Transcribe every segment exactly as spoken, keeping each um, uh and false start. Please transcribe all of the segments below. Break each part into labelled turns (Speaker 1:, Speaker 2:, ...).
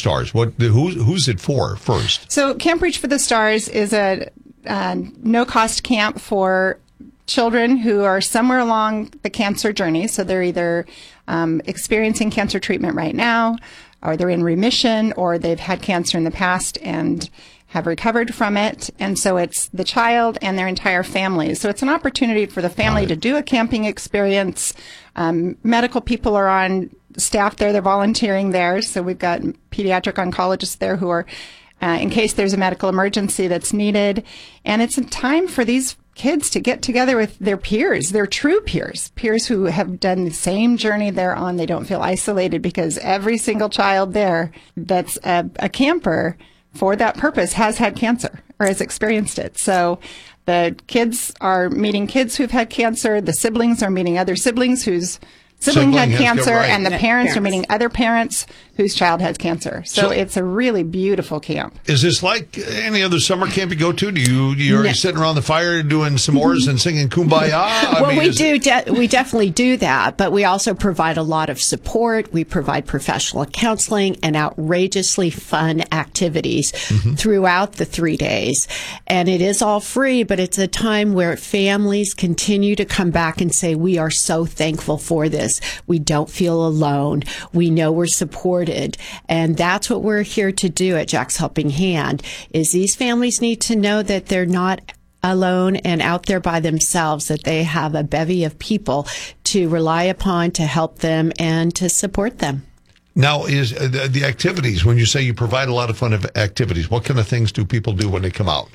Speaker 1: Stars? What? Who's who's it for first?
Speaker 2: So Camp Reach for the Stars is a uh, no-cost camp for children who are somewhere along the cancer journey. So they're either um, experiencing cancer treatment right now, or they're in remission, or they've had cancer in the past and have recovered from it. And so it's the child and their entire family. So it's an opportunity for the family to do a camping experience. Um, medical people are on staff there. They're volunteering there. So we've got pediatric oncologists there who are, uh, in case there's a medical emergency that's needed. And it's a time for these kids to get together with their peers, their true peers, peers who have done the same journey they're on. They don't feel isolated because every single child there that's a, a camper for that purpose has had cancer or has experienced it. So the kids are meeting kids who've had cancer. The siblings are meeting other siblings whose sibling,
Speaker 1: Sibling
Speaker 2: had cancer,
Speaker 1: right.
Speaker 2: and the
Speaker 3: Yeah,
Speaker 2: parents,
Speaker 3: parents
Speaker 2: are meeting other parents whose child has cancer. So,
Speaker 1: So-
Speaker 2: it's a really beautiful camp.
Speaker 1: Is this like any other summer camp you go to? Do you you're
Speaker 3: No.
Speaker 1: sitting around the fire doing s'mores and singing Kumbaya? I
Speaker 3: Well,
Speaker 1: mean,
Speaker 3: we
Speaker 1: is
Speaker 3: do.
Speaker 1: it-
Speaker 3: De- we definitely do that, but we also provide a lot of support. We provide professional counseling and outrageously fun activities throughout the three days. And it is all free, but it's a time where families continue to come back and say, we are so thankful for this. We don't feel alone. We know we're supported. And that's what we're here to do at Jack's Helping Hand, is these families need to know that they're not alone and out there by themselves, that they have a bevy of people to rely upon to help them and to support them.
Speaker 1: Now, is uh, the, the activities, when you say you provide a lot of fun of activities, what kind of things do people do when they come out?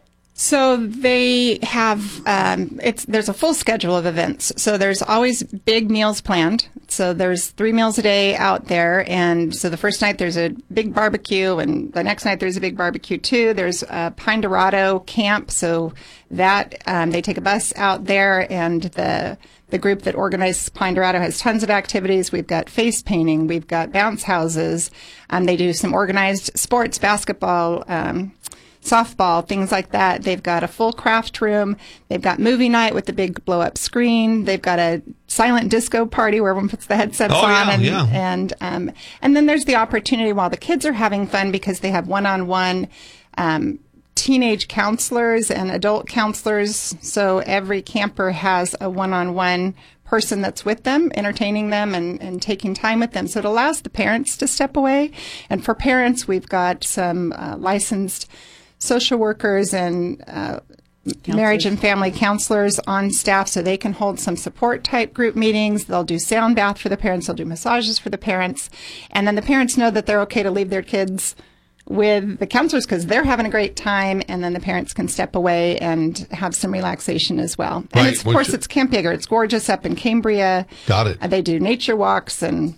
Speaker 2: So they have, um, it's, there's a full schedule of events. So there's always big meals planned. So there's three meals a day out there. And so the first night there's a big barbecue, and the next night there's a big barbecue too. There's a Pine Dorado camp. So that, um, they take a bus out there, and the, the group that organizes Pine Dorado has tons of activities. We've got face painting. We've got bounce houses. Um, they do some organized sports, basketball, um, softball, things like that. They've got a full craft room. They've got movie night with the big blow up screen. They've got a silent disco party where everyone puts the headsets
Speaker 1: Oh,
Speaker 2: on.
Speaker 1: yeah,
Speaker 2: and,
Speaker 1: yeah.
Speaker 2: and, um, and then there's the opportunity while the kids are having fun, because they have one-on-one, um, teenage counselors and adult counselors. So every camper has a one-on-one person that's with them, entertaining them and, and taking time with them. So it allows the parents to step away. And for parents, we've got some uh, licensed social workers and uh, marriage and family counselors on staff, so they can hold some support type group meetings. They'll do sound bath for the parents. They'll do massages for the parents. And then the parents know that they're okay to leave their kids with the counselors because they're having a great time, and then the parents can step away and have some relaxation as well. And
Speaker 1: Right,
Speaker 2: it's, of
Speaker 1: which-
Speaker 2: course, it's Camp Yeager. It's gorgeous up in Cambria.
Speaker 1: Got it.
Speaker 2: Uh, they do nature walks, and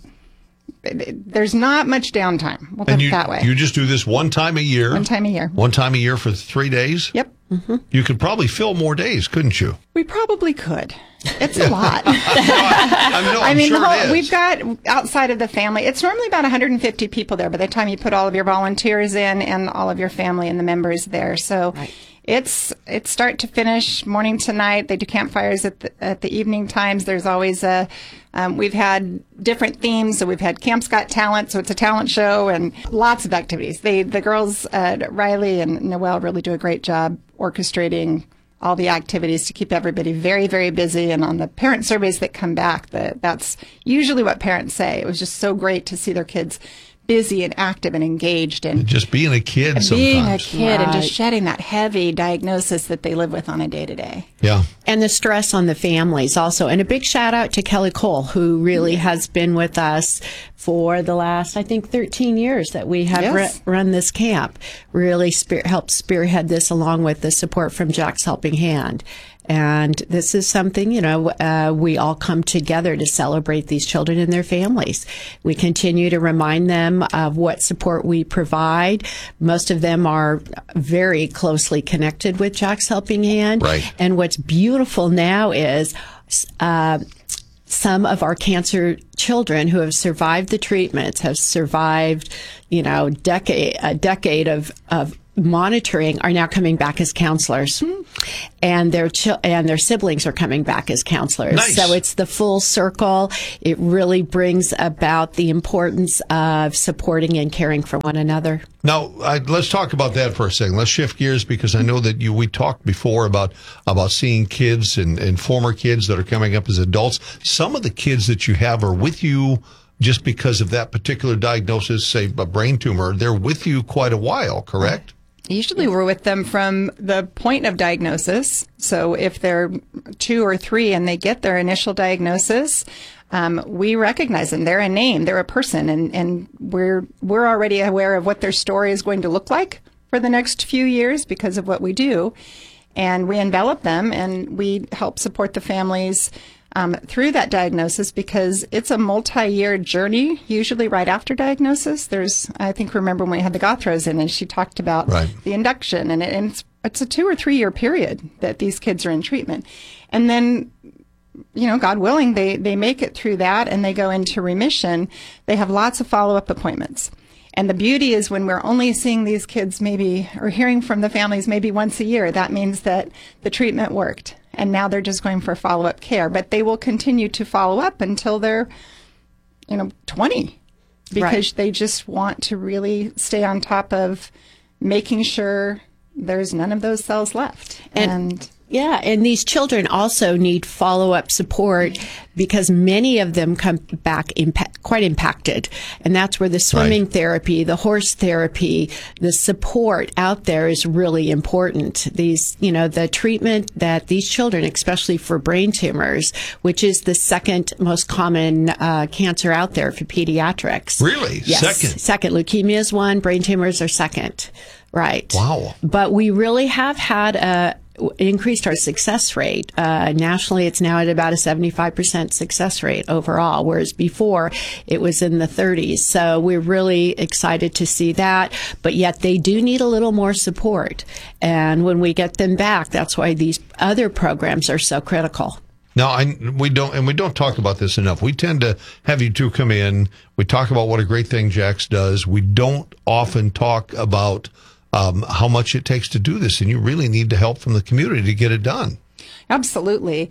Speaker 2: there's not much downtime. We'll put
Speaker 1: And
Speaker 2: it
Speaker 1: you,
Speaker 2: that way.
Speaker 1: you just do this one time a year?
Speaker 2: One time a year.
Speaker 1: One time a year for three days?
Speaker 2: Yep.
Speaker 1: You could probably fill more days, couldn't you?
Speaker 2: We probably could. It's a lot.
Speaker 1: I mean, no,
Speaker 2: I
Speaker 1: I'm
Speaker 2: mean,
Speaker 1: sure
Speaker 2: the whole,
Speaker 1: it is.
Speaker 2: we've got outside of the family, it's normally about one hundred fifty people there by the time you put all of your volunteers in and all of your family and the members there. So it's it's start to finish, morning to night. They do campfires at the, at the evening times. There's always a, um, we've had different themes. So we've had Camp's Got Talent, so it's a talent show, and lots of activities. They, the girls, uh, Riley and Noelle, really do a great job orchestrating all the activities to keep everybody very, very busy. And on the parent surveys that come back, that that's usually what parents say. It was just so great to see their kids busy and active and engaged, and
Speaker 1: Just being a kid
Speaker 2: and
Speaker 1: sometimes.
Speaker 2: being a kid and just
Speaker 3: Right.
Speaker 2: shedding that heavy diagnosis that they live with on a day to day.
Speaker 1: Yeah.
Speaker 3: And the stress on the families also. And a big shout out to Kelly Cole, who really has been with us for the last, I think, thirteen years that we have
Speaker 2: Yes.
Speaker 3: re- run this camp. Really spear- helped spearhead this, along with the support from Jack's Helping Hand. And this is something, you know, uh, we all come together to celebrate these children and their families. We continue to remind them of what support we provide. Most of them are very closely connected with Jack's Helping Hand.
Speaker 1: Right.
Speaker 3: And what's beautiful now is, uh, some of our cancer children who have survived the treatments, have survived, you know, decade, a decade of, of monitoring are now coming back as counselors, mm-hmm. and their ch- and their siblings are coming back as counselors.
Speaker 1: Nice.
Speaker 3: So it's the full circle. It really brings about the importance of supporting and caring for one another.
Speaker 1: Now, I, let's talk about that for a second. Let's shift gears, because I know that you we talked before about about seeing kids and, and former kids that are coming up as adults. Some of the kids that you have are with you just because of that particular diagnosis, say a brain tumor. They're with you quite a while, correct?
Speaker 2: Usually we're with them from the point of diagnosis. So if they're two or three and they get their initial diagnosis, um, we recognize them. They're a name, they're a person, and, and we're we're already aware of what their story is going to look like for the next few years because of what we do. And we envelop them and we help support the families Um, through that diagnosis, because it's a multi-year journey, usually right after diagnosis. There's, I think, remember when we had the Gothros in and she talked about
Speaker 1: right.
Speaker 2: the induction, and, it, and it's, it's a two or three year period that these kids are in treatment. And then, you know, God willing, they, they make it through that and they go into remission. They have lots of follow-up appointments. And the beauty is when we're only seeing these kids maybe, or hearing from the families maybe once a year, that means that the treatment worked. And now they're just going for follow-up care. But they will continue to follow up until they're, you know, twenty. Because
Speaker 3: right.
Speaker 2: they just want to really stay on top of making sure there's none of those cells left.
Speaker 3: And,
Speaker 2: and
Speaker 3: yeah, and these children also need follow-up support because many of them come back impa- quite impacted. And that's where the swimming
Speaker 1: right.
Speaker 3: therapy, the horse therapy, the support out there is really important. These, you know, the treatment that these children, especially for brain tumors, which is the second most common uh, cancer out there for pediatrics.
Speaker 1: Really?
Speaker 3: Yes.
Speaker 1: Second?
Speaker 3: Second. Leukemia is one, brain tumors are second. Right.
Speaker 1: Wow.
Speaker 3: But we really have had a increased our success rate. Uh, nationally, it's now at about a seventy-five percent success rate overall, whereas before it was in the thirties. So we're really excited to see that, but yet they do need a little more support. And when we get them back, that's why these other programs are so critical.
Speaker 1: Now, I, we don't, and we don't talk about this enough. We tend to have you two come in. We talk about what a great thing Jax does. We don't often talk about Um, how much it takes to do this, and you really need the help from the community to get it done.
Speaker 2: Absolutely.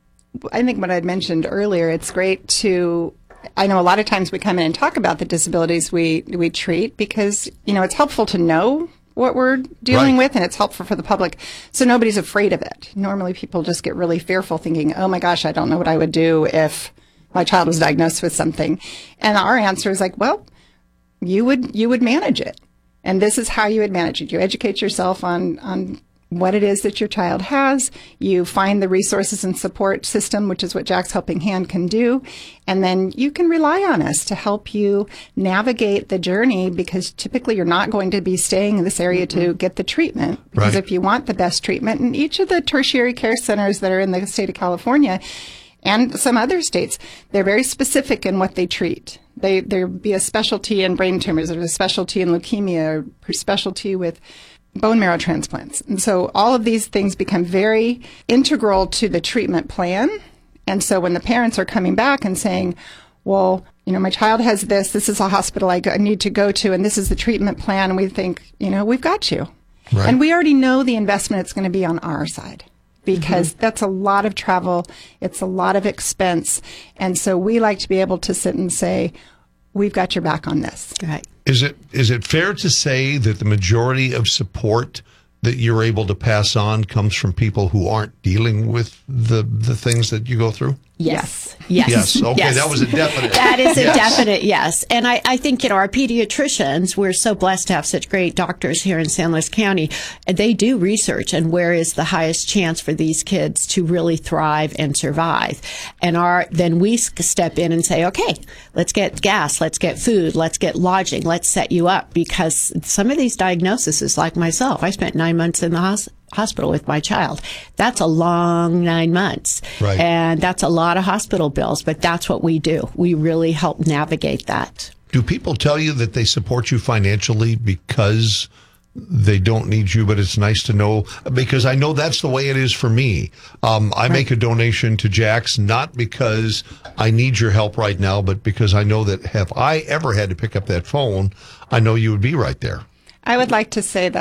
Speaker 2: I think what I'd mentioned earlier, it's great to, I know a lot of times we come in and talk about the disabilities we, we treat because, you know, it's helpful to know what we're dealing
Speaker 1: right.
Speaker 2: with, and it's helpful for the public, so nobody's afraid of it. Normally people just get really fearful thinking, oh my gosh, I don't know what I would do if my child was diagnosed with something. And our answer is like, well, you would, you would manage it. And this is how you would manage it. You educate yourself on, on what it is that your child has. You find the resources and support system, which is what Jack's Helping Hand can do. And then you can rely on us to help you navigate the journey, because typically you're not going to be staying in this area mm-hmm. to get the treatment. Because
Speaker 1: right.
Speaker 2: if you want the best treatment, and each of the tertiary care centers that are in the state of California and some other states, they're very specific in what they treat. They, there'd be a specialty in brain tumors, there's a specialty in leukemia, or a specialty with bone marrow transplants. And so all of these things become very integral to the treatment plan. And so when the parents are coming back and saying, well, you know, my child has this, this is a hospital I need to go to, and this is the treatment plan, and we think, you know, we've got you.
Speaker 1: Right.
Speaker 2: And we already know the investment it's going to be on our side. Because mm-hmm. that's a lot of travel, it's a lot of expense, and so we like to be able to sit and say, we've got your back on this.
Speaker 3: Right.
Speaker 1: Is it is it fair to say that the majority of support that you're able to pass on comes from people who aren't dealing with the the things that you go through?
Speaker 3: Yes. Yes.
Speaker 1: Yes. Okay,
Speaker 3: yes.
Speaker 1: that was a definite.
Speaker 3: That is a
Speaker 1: yes.
Speaker 3: definite yes. And I, I think, you know, our pediatricians, we're so blessed to have such great doctors here in San Luis County. They do research and where is the highest chance for these kids to really thrive and survive. And our then we step in and say, okay, let's get gas, let's get food, let's get lodging, let's set you up. Because some of these diagnoses, like myself, I spent nine months in the hospital. hospital with my child. That's a long nine months.
Speaker 1: Right.
Speaker 3: And that's a lot of hospital bills, but that's what we do. We really help navigate that.
Speaker 1: Do people tell you that they support you financially because they don't need you, but it's nice to know? Because I know that's the way it is for me. Um, I right. make a donation to Jax, not because I need your help right now, but because I know that have I ever had to pick up that phone, I know you would be right there.
Speaker 2: I would like to say that's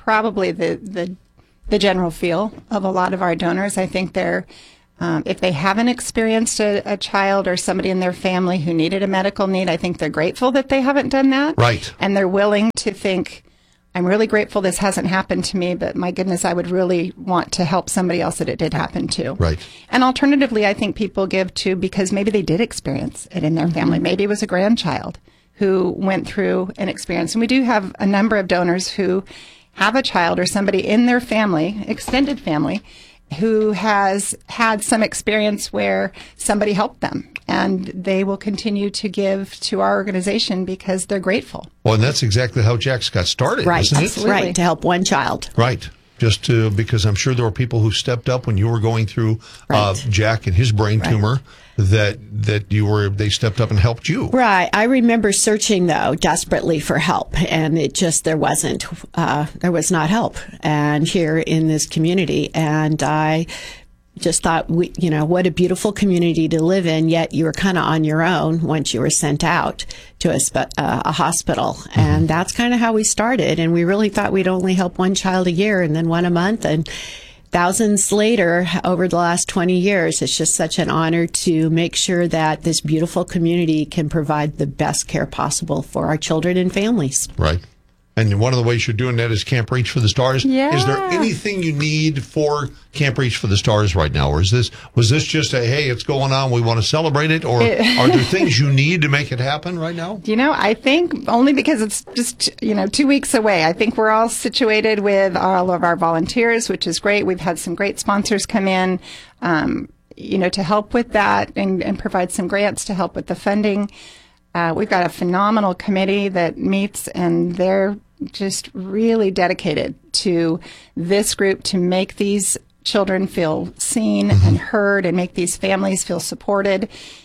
Speaker 2: probably the, the, the general feel of a lot of our donors. I think they're, um, if they haven't experienced a, a child or somebody in their family who needed a medical need, I think they're grateful that they haven't done that.
Speaker 1: Right.
Speaker 2: And they're willing to think, I'm really grateful this hasn't happened to me, but my goodness, I would really want to help somebody else that it did happen to.
Speaker 1: Right.
Speaker 2: And alternatively, I think people give to because maybe they did experience it in their family. Maybe it was a grandchild who went through an experience. And we do have a number of donors who have a child or somebody in their family, extended family, who has had some experience where somebody helped them. And they will continue to give to our organization because they're grateful.
Speaker 1: Well, and that's exactly how Jack's got started,
Speaker 3: Right,
Speaker 1: isn't it?
Speaker 2: Absolutely.
Speaker 3: right, to help one child.
Speaker 1: Right. Just to, because I'm sure there were people who stepped up when you were going through uh,
Speaker 3: Right.
Speaker 1: Jack and his brain
Speaker 3: Right.
Speaker 1: tumor, that that you were, they stepped up and helped you.
Speaker 3: Right. I remember searching though desperately for help, and it just there wasn't uh, there was not help, and here in this community, and I just thought, we, you know, what a beautiful community to live in. Yet you were kind of on your own once you were sent out to a, spe- uh, a hospital, mm-hmm. and that's kind of how we started. And we really thought we'd only help one child a year, and then one a month, and thousands later, over the last twenty years, it's just such an honor to make sure that this beautiful community can provide the best care possible for our children and families.
Speaker 1: Right. And one of the ways you're doing that is Camp Reach for the Stars.
Speaker 2: Yeah.
Speaker 1: Is there anything you need for Camp Reach for the Stars right now? Or is this, was this just a, hey, it's going on, we want to celebrate it? Or are there things you need to make it happen right now?
Speaker 2: You know, I think only because it's just, you know, two weeks away. I think we're all situated with all of our volunteers, which is great. We've had some great sponsors come in, um, you know, to help with that and, and provide some grants to help with the funding. Uh, we've got a phenomenal committee that meets, and they're just really dedicated to this group to make these children feel seen mm-hmm. and heard, and make these families feel supported.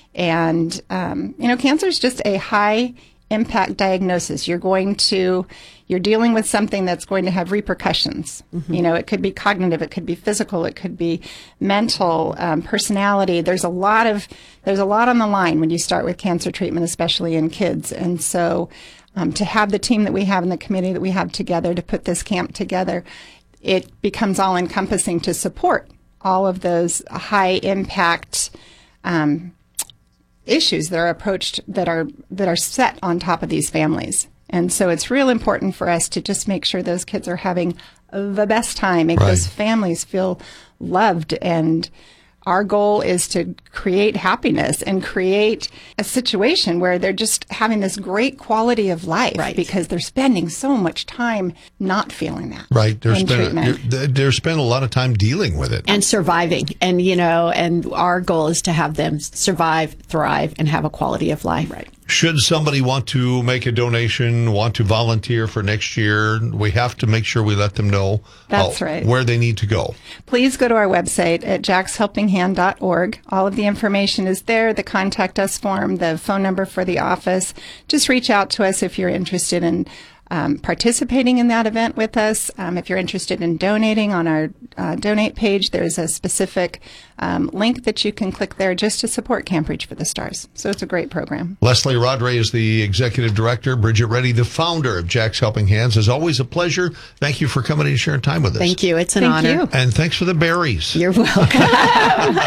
Speaker 2: And, um, you know, cancer is just a high impact diagnosis. You're going to, you're dealing with something that's going to have repercussions. Mm-hmm. You know, it could be cognitive, it could be physical, it could be mental, um, personality. There's a lot of, there's a lot on the line when you start with cancer treatment, especially in kids. And so, um, to have the team that we have and the committee that we have together to put this camp together, it becomes all encompassing to support all of those high impact, um, issues that are approached that are that are set on top of these families. And so it's real important for us to just make sure those kids are having the best time, make
Speaker 1: right.
Speaker 2: those families feel loved. And our goal is to create happiness and create a situation where they're just having this great quality of life,
Speaker 3: right.
Speaker 2: because they're spending so much time not feeling that.
Speaker 1: Right. They're,
Speaker 2: in
Speaker 1: spending,
Speaker 2: treatment.
Speaker 1: they're, they're spending a lot of time dealing with it.
Speaker 3: And surviving. And, you know, and our goal is to have them survive, thrive, and have a quality of life.
Speaker 2: Right.
Speaker 1: Should somebody want to make a donation, want to volunteer for next year, we have to make sure we let them know
Speaker 2: That's
Speaker 1: uh,
Speaker 2: right.
Speaker 1: where they need to go.
Speaker 2: Please go to our website at jacks helping hand dot org. All of the information is there, the contact us form, the phone number for the office. Just reach out to us if you're interested in um, participating in that event with us. Um, if you're interested in donating, on our uh, donate page, there's a specific um, link that you can click there just to support Camp Reach for the Stars. So it's a great program.
Speaker 1: Leslie Rodray is the executive director. Bridget Reddy, the founder of Jack's Helping Hands. As always, a pleasure. Thank you for coming and sharing time with us.
Speaker 3: Thank you. It's an
Speaker 2: Thank
Speaker 3: honor.
Speaker 2: you.
Speaker 1: And thanks for the berries.
Speaker 3: You're welcome.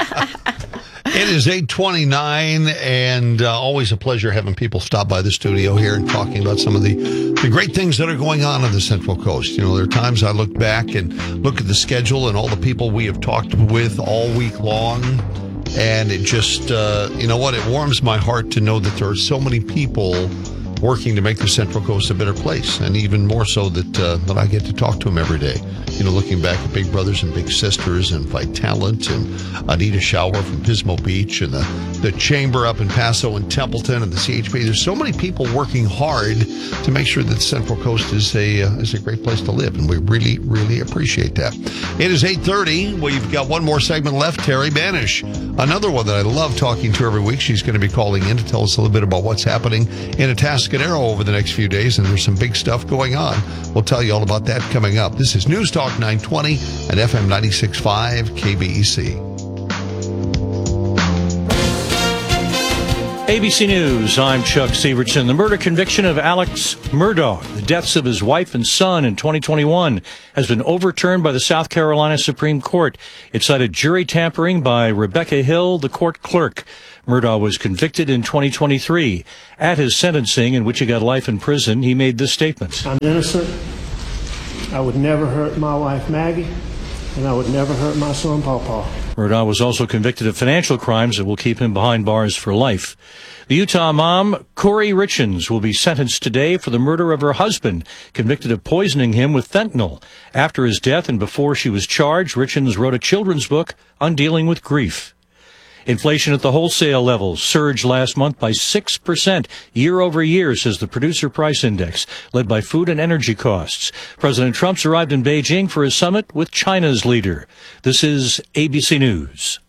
Speaker 1: It is eight twenty-nine, and uh, always a pleasure having people stop by the studio here and talking about some of the, the great things that are going on on the Central Coast. You know, there are times I look back and look at the schedule and all the people we have talked with all week long, and it just, uh, you know what, it warms my heart to know that there are so many people working to make the Central Coast a better place, and even more so that uh, that I get to talk to them every day. You know, looking back at Big Brothers and Big Sisters and Vitalant and Anita Shower from Pismo Beach and the, the Chamber up in Paso and Templeton and the C H P. There's so many people working hard to make sure that the Central Coast is a uh, is a great place to live, and we really, really appreciate that. It is eight thirty. We've got one more segment left. Terry Banish, another one that I love talking to every week. She's going to be calling in to tell us a little bit about what's happening in Atascadero over the next few days, and there's some big stuff going on. We'll tell you all about that coming up. This is News Talk nine twenty and F M ninety-six point five K B E C.
Speaker 4: A B C News, I'm Chuck Severson. The murder conviction of Alex Murdaugh, the deaths of his wife and son in twenty twenty-one, has been overturned by the South Carolina Supreme Court. It cited jury tampering by Rebecca Hill, the court clerk. Murdaugh was convicted in twenty twenty-three. At his sentencing, in which he got life in prison, he made this statement.
Speaker 5: I'm innocent. I would never hurt my wife, Maggie, and I would never hurt my son, Pawpaw.
Speaker 4: Murdaugh was also convicted of financial crimes that will keep him behind bars for life. The Utah mom, Corey Richens, will be sentenced today for the murder of her husband, convicted of poisoning him with fentanyl. After his death and before she was charged, Richens wrote a children's book on dealing with grief. Inflation at the wholesale level surged last month by six percent year over year, says the Producer Price Index, led by food and energy costs. President Trump's arrived in Beijing for his summit with China's leader. This is A B C News.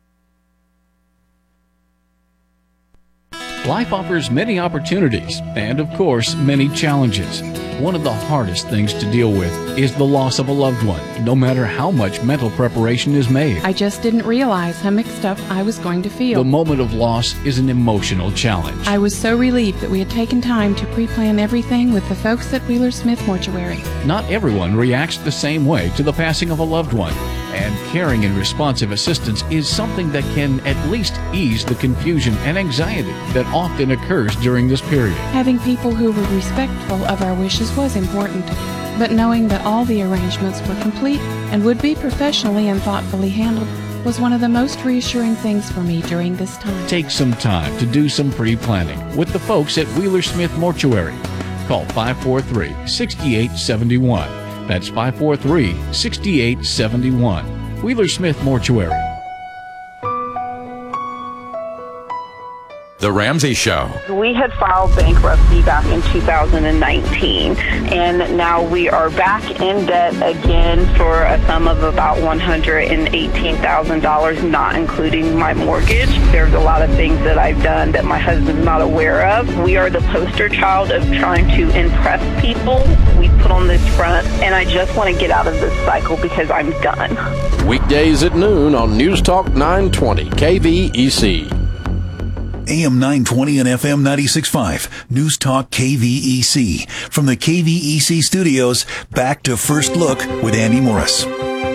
Speaker 6: Life offers many opportunities and, of course, many challenges. One of the hardest things to deal with is the loss of a loved one, no matter how much mental preparation is made.
Speaker 7: I just didn't realize how mixed up I was going to feel.
Speaker 6: The moment of loss is an emotional challenge.
Speaker 7: I was so relieved that we had taken time to pre-plan everything with the folks at Wheeler Smith Mortuary.
Speaker 6: Not everyone reacts the same way to the passing of a loved one, and caring and responsive assistance is something that can at least ease the confusion and anxiety that often occurs during this period.
Speaker 7: Having people who were respectful of our wishes was important, but knowing that all the arrangements were complete and would be professionally and thoughtfully handled was one of the most reassuring things for me during this time.
Speaker 6: Take some time to do some pre-planning with the folks at Wheeler Smith Mortuary. Call five four three, six eight seven one. That's five four three, six eight seven one. Wheeler Smith Mortuary.
Speaker 8: The Ramsey Show.
Speaker 9: We had filed bankruptcy back in two thousand nineteen, and now we are back in debt again for a sum of about one hundred eighteen thousand dollars, not including my mortgage. There's a lot of things that I've done that my husband's not aware of. We are the poster child of trying to impress people. We put on this front, and I just want to get out of this cycle because I'm done.
Speaker 8: Weekdays at noon on News Talk nine twenty K V E C.
Speaker 10: A M nine twenty and F M ninety-six point five, News Talk K V E C. From the K V E C studios, back to First Look with Andy Morris.